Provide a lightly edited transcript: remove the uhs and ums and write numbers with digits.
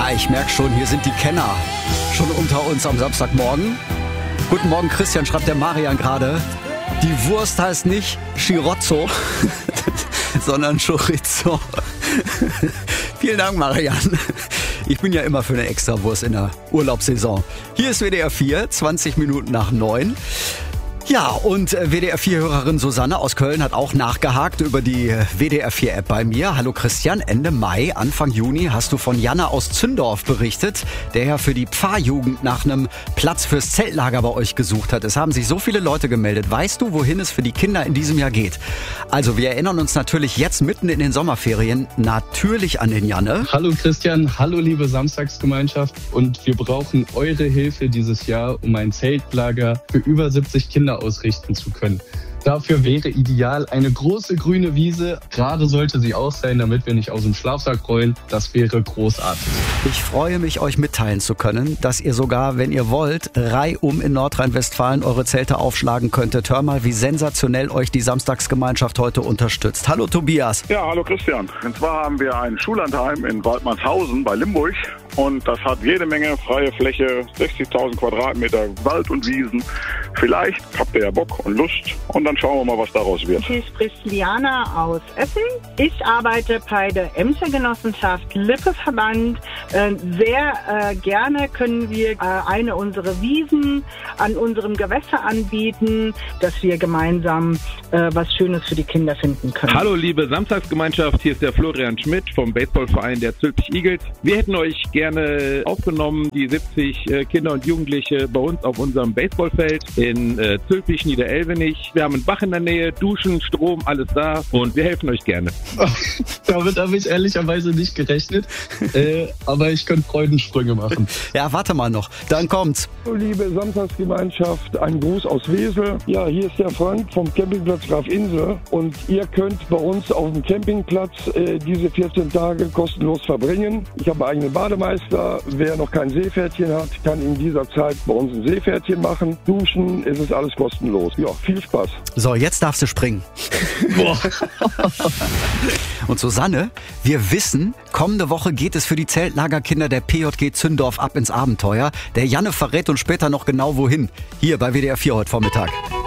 Ja, ich merke schon, hier sind die Kenner schon unter uns am Samstagmorgen. Guten Morgen, Christian, schreibt der Marian gerade. Die Wurst heißt nicht Chirozzo, sondern Chorizo. Vielen Dank, Marian. Ich bin ja immer für eine Extrawurst in der Urlaubssaison. Hier ist WDR 4, 20 Minuten nach 9. Ja, und WDR 4-Hörerin Susanne aus Köln hat auch nachgehakt über die WDR 4-App bei mir. Hallo Christian, Ende Mai, Anfang Juni hast du von Janne aus Zündorf berichtet, der ja für die Pfarrjugend nach einem Platz fürs Zeltlager bei euch gesucht hat. Es haben sich so viele Leute gemeldet. Weißt du, wohin es für die Kinder in diesem Jahr geht? Also wir erinnern uns natürlich jetzt mitten in den Sommerferien natürlich an den Janne. Hallo Christian, hallo liebe Samstagsgemeinschaft, und wir brauchen eure Hilfe dieses Jahr, um ein Zeltlager für über 70 Kinder ausrichten zu können. Dafür wäre ideal eine große grüne Wiese. Gerade sollte sie auch sein, damit wir nicht aus dem Schlafsack rollen. Das wäre großartig. Ich freue mich, euch mitteilen zu können, dass ihr sogar, wenn ihr wollt, reihum in Nordrhein-Westfalen eure Zelte aufschlagen könntet. Hör mal, wie sensationell euch die Samstagsgemeinschaft heute unterstützt. Hallo Tobias. Ja, hallo Christian. Und zwar haben wir ein Schullandheim in Waldmannshausen bei Limburg. Und das hat jede Menge freie Fläche, 60.000 Quadratmeter Wald und Wiesen. Vielleicht habt ihr ja Bock und Lust und dann schauen wir mal, was daraus wird. Hier spricht Liana aus Essen. Ich arbeite bei der Ämtergenossenschaft Lippe-Verband. Sehr gerne können wir eine unserer Wiesen an unserem Gewässer anbieten, dass wir gemeinsam was Schönes für die Kinder finden können. Hallo liebe Samstagsgemeinschaft, hier ist der Florian Schmidt vom Baseballverein der Zülpich Eagles. Wir hätten euch gerne aufgenommen, die 70 Kinder und Jugendliche bei uns auf unserem Baseballfeld in Zülpich, Niederelvenich. Wir haben einen Bach in der Nähe, Duschen, Strom, alles da und wir helfen euch gerne. Damit habe ich ehrlicherweise nicht gerechnet, aber ich könnte Freudensprünge machen. Ja, warte mal noch, dann kommt's. Liebe Samstagsgemeinschaft, ein Gruß aus Wesel. Ja, hier ist der Frank vom Campingplatz Graf Insel und ihr könnt bei uns auf dem Campingplatz diese 14 Tage kostenlos verbringen. Ich habe eigene Bademeister. Wer noch kein Seepferdchen hat, kann in dieser Zeit bei uns ein Seepferdchen machen. Duschen, es ist alles kostenlos. Ja, viel Spaß. So, jetzt darfst du springen. Boah. Und Susanne, wir wissen, kommende Woche geht es für die Zeltlagerkinder der PJG Zündorf ab ins Abenteuer. Der Janne verrät uns später noch genau wohin. Hier bei WDR 4 heute Vormittag.